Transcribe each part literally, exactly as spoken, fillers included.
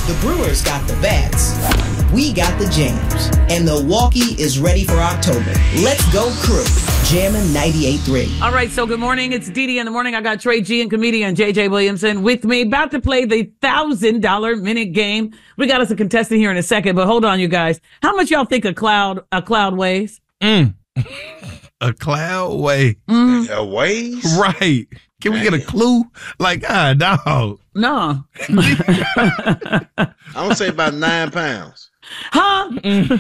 The Brewers got the bats. We got the jams. And Milwaukee is ready for October. Let's go Crew. Jammin' ninety-eight point three. All right, so good morning. It's Didi in the morning. I got Trey G and comedian J J Williamson with me, about to play the one thousand dollars minute game. We got us a contestant here in a second, but hold on, you guys. How much y'all think a cloud a cloud weighs? Mm. A cloud weigh. Mm. A weighs? Right. Can we get a clue? Like, ah, dog. No. I'm going to say about nine pounds. Huh?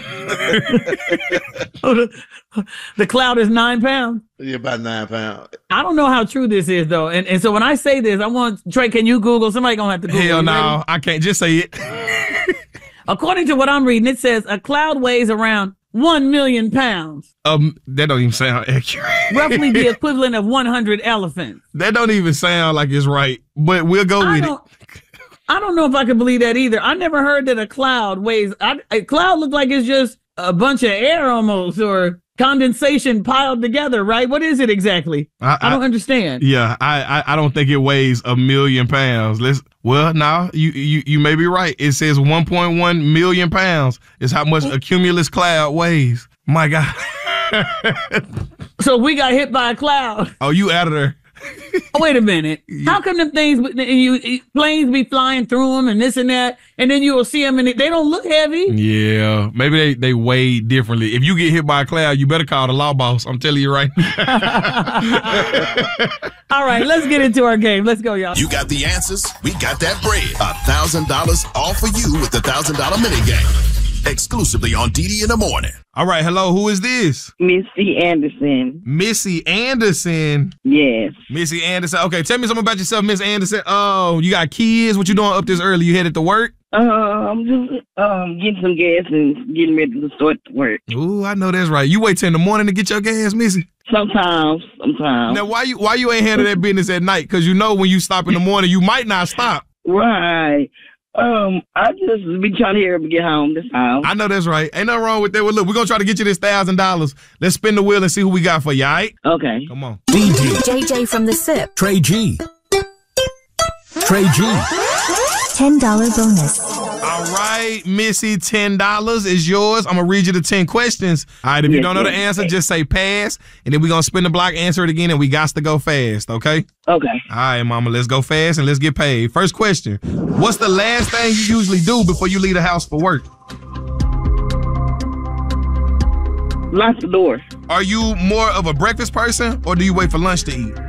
oh, the, the cloud is nine pounds? Yeah, about nine pounds. I don't know how true this is, though. And and so when I say this, I want, Trey, can you Google? Somebody going to have to Google. Hell no. I can't just say it. According to what I'm reading, it says a cloud weighs around one million pounds. Um, that don't even sound accurate. Roughly the equivalent of one hundred elephants. That don't even sound like it's right, but we'll go I with don't, it. I don't know if I can believe that either. I never heard that a cloud weighs, I, a cloud looks like it's just a bunch of air almost, or condensation piled together, right? What is it exactly? I, I don't I, understand. Yeah, I, I I don't think it weighs a million pounds. Let's well, now you, you you may be right. It says one point one million pounds is how much a cumulus cloud weighs. My God. So we got hit by a cloud. Oh, you out of there. Oh, wait a minute. How come them things, you planes be flying through them and this and that, and then you will see them and they don't look heavy? Yeah, maybe they, they weigh differently. If you get hit by a cloud, you better call the law boss. I'm telling you right All right, let's get into our game. Let's go, y'all. You got the answers. We got that bread. A thousand dollars all for you with the thousand dollar mini game. Exclusively on Didi in the morning. All right, hello, who is this? Missy Anderson. Missy Anderson? Yes. Missy Anderson. Okay, tell me something about yourself, Miss Anderson. Oh, you got kids? What you doing up this early? You headed to work? Uh, I'm just um getting some gas and getting ready to start to work. Ooh, I know that's right. You wait till in the morning to get your gas, Missy? Sometimes, sometimes. Now, why you why you ain't handle that business at night? Because you know when you stop in the morning, you might not stop. Right. Um, I just be trying to hear him get home this time. I know that's right. Ain't nothing wrong with that. Well, look, we're going to try to get you this one thousand dollars. Let's spin the wheel and see who we got for you, all right? Okay. Come on. D D. J J from the S I P. Trey G. Trey G. ten dollars bonus. All right, Missy, ten dollars is yours. I'm going to read you the ten questions. All right, if you yes, don't know yes, the answer, yes. just say pass, and then we're going to spin the block, answer it again, and we got to go fast, okay? Okay. All right, mama, let's go fast and let's get paid. First question. What's the last thing you usually do before you leave the house for work? Lock the door. Are you more of a breakfast person, or do you wait for lunch to eat?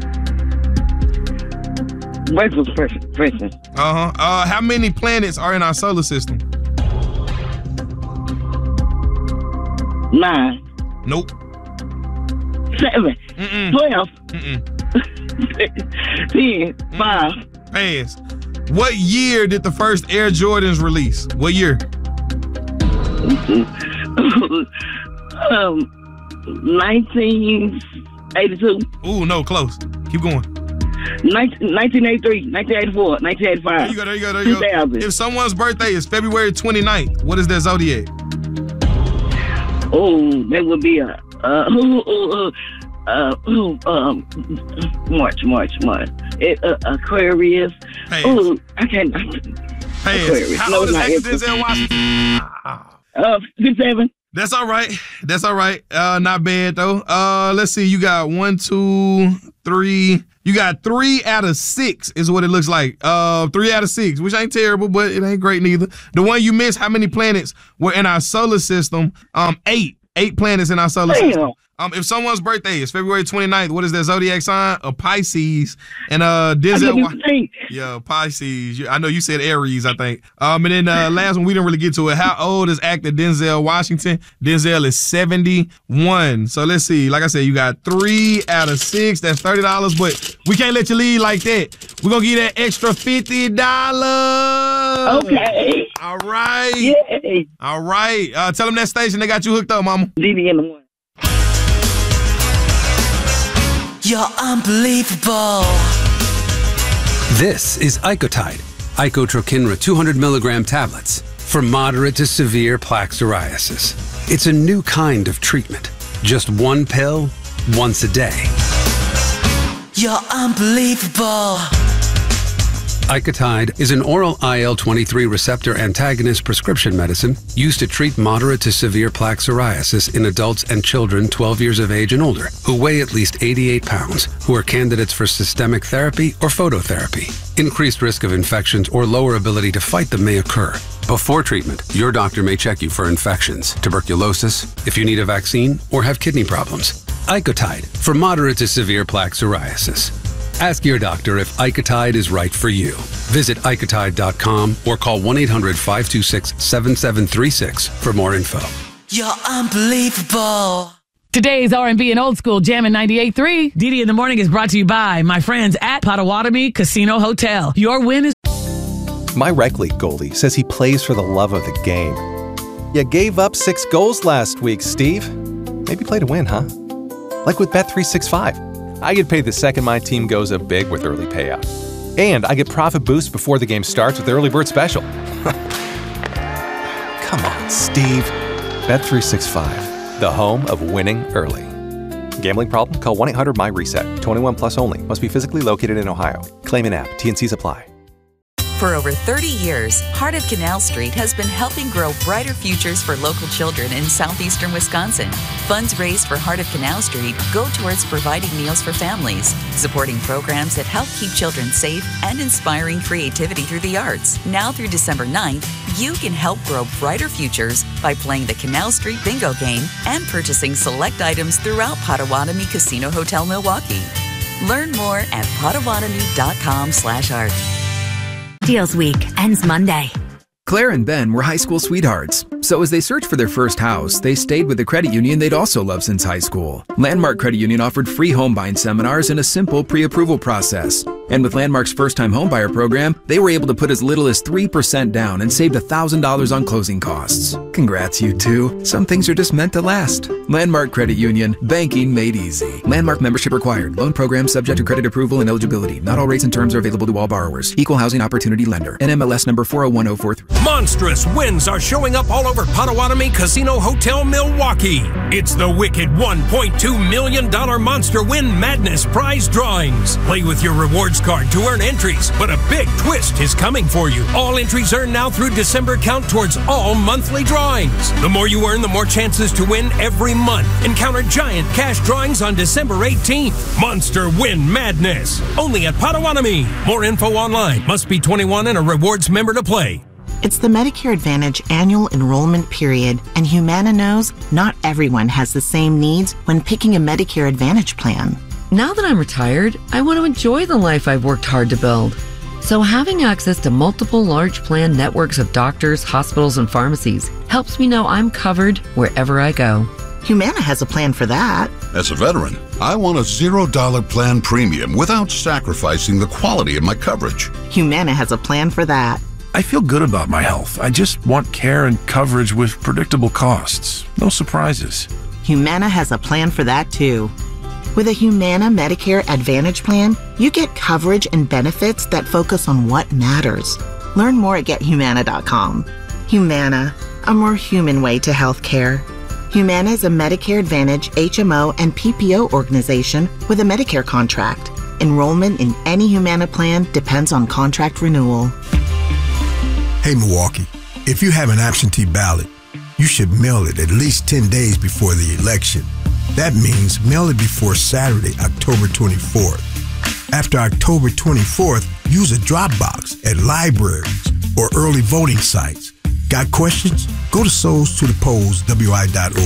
Breakfast person. person. Uh-huh. Uh, how many planets are in our solar system? Nine. Nope. Seven. Mm-mm. Twelve. Mm-mm. Ten. Five. Pass. What year did the first Air Jordans release? What year? um, nineteen eighty-two. Ooh, no, close. Keep going. nineteen eighty-three, nineteen eighty-four, nineteen eighty-five. There you go, there you go, there you go. If someone's birthday is February twenty-ninth, what is their zodiac? Oh, that would be a uh, uh, uh, uh, um, March, March, March. It, uh, Aquarius. Oh, I can't. Pass. Aquarius. How No, old is not Actor Denzel Washington? Uh, fifty-seven. That's all right. That's all right. Uh, not bad though. Uh, let's see. You got one, two, three. You got three out of six is what it looks like. Uh, three out of six, which ain't terrible, but it ain't great neither. The one you missed, how many planets were in our solar system? Um, eight. Eight planets in our solar Damn. system. Um, if someone's birthday is February twenty-ninth, what is their zodiac sign? A Pisces. And uh, Denzel. Wa- yeah, Pisces. You- I know you said Aries, I think. Um, and then uh, last one we didn't really get to it. How old is actor Denzel Washington? Denzel is seventy-one. So let's see. Like I said, you got three out of six. That's thirty dollars, but we can't let you leave like that. We're gonna give you that extra fifty dollars. Okay. All right. Yay. All right. Uh, tell them that station they got you hooked up, mama. Didi in the morning. You're unbelievable. This is Icotide, Icotrokinra two hundred milligram tablets for moderate to severe plaque psoriasis. It's a new kind of treatment. Just one pill, once a day. You're unbelievable. Icotide is an oral I L twenty-three receptor antagonist prescription medicine used to treat moderate to severe plaque psoriasis in adults and children twelve years of age and older who weigh at least eighty-eight pounds, who are candidates for systemic therapy or phototherapy. Increased risk of infections or lower ability to fight them may occur. Before treatment, your doctor may check you for infections, tuberculosis, if you need a vaccine, or have kidney problems. Icotide for moderate to severe plaque psoriasis. Ask your doctor if Icotide is right for you. Visit Icotide dot com or call one eight hundred five two six seven seven three six for more info. You're unbelievable. Today's R and B and Old School Jammin' ninety-eight point three. Didi in the Morning is brought to you by my friends at Potawatomi Casino Hotel. Your win is... My rec league goalie says he plays for the love of the game. You gave up six goals last week, Steve. Maybe play to win, huh? Like with Bet three sixty-five. I get paid the second my team goes up big with early payout. And I get profit boosts before the game starts with Early Bird Special. Come on, Steve. Bet three sixty-five, the home of winning early. Gambling problem? Call one eight hundred my reset. twenty-one plus only. Must be physically located in Ohio. Claim an app. T and Cs apply. For over thirty years, Heart of Canal Street has been helping grow brighter futures for local children in southeastern Wisconsin. Funds raised for Heart of Canal Street go towards providing meals for families, supporting programs that help keep children safe, and inspiring creativity through the arts. Now through December ninth, you can help grow brighter futures by playing the Canal Street Bingo game and purchasing select items throughout Potawatomi Casino Hotel Milwaukee. Learn more at potawatomi.com slash art. Deals Week ends Monday. Claire and Ben were high school sweethearts, so as they searched for their first house, they stayed with the credit union they'd also loved since high school. Landmark Credit Union offered free home buying seminars and a simple pre-approval process. And with Landmark's first-time homebuyer program, they were able to put as little as three percent down and saved one thousand dollars on closing costs. Congrats, you two. Some things are just meant to last. Landmark Credit Union, banking made easy. Landmark membership required. Loan program subject to credit approval and eligibility. Not all rates and terms are available to all borrowers. Equal housing opportunity lender. N M L S number four oh one oh four three. Monstrous wins are showing up all over Potawatomi Casino Hotel Milwaukee. It's the wicked one point two million dollars Monster Win Madness prize drawings. Play with your rewards card to earn entries, but a big twist is coming for you. All entries earned now through December count towards all monthly drawings. The more you earn, the more chances to win every month. Encounter giant cash drawings on December eighteenth. Monster Win Madness. Only at Potawatomi. More info online. Must be twenty-one and a rewards member to play. It's the Medicare Advantage annual enrollment period, and Humana knows not everyone has the same needs when picking a Medicare Advantage plan. Now that I'm retired, I want to enjoy the life I've worked hard to build. So having access to multiple large plan networks of doctors, hospitals, and pharmacies helps me know I'm covered wherever I go. Humana has a plan for that. As a veteran, I want a zero dollar plan premium without sacrificing the quality of my coverage. Humana has a plan for that. I feel good about my health. I just want care and coverage with predictable costs. No surprises. Humana has a plan for that too. With a Humana Medicare Advantage plan, you get coverage and benefits that focus on what matters. Learn more at get humana dot com. Humana, a more human way to health care. Humana is a Medicare Advantage, H M O, and P P O organization with a Medicare contract. Enrollment in any Humana plan depends on contract renewal. Hey, Milwaukee, if you have an absentee ballot, you should mail it at least ten days before the election. That means mail it before Saturday, October twenty-fourth. After October twenty-fourth, use a drop box at libraries or early voting sites. Got questions? Go to souls to the polls W I dot org.